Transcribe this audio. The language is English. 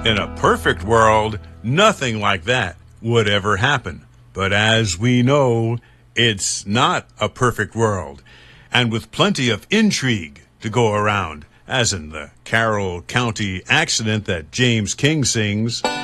In a perfect world, nothing like that would ever happen. But as we know, it's not a perfect world. And with plenty of intrigue to go around, as in the Carroll County accident that James King sings.